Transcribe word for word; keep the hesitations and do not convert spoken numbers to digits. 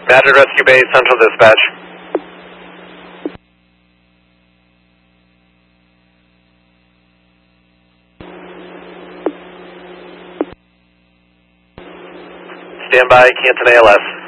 Madrid Rescue Bay, Central Dispatch. Stand by, Canton A L S.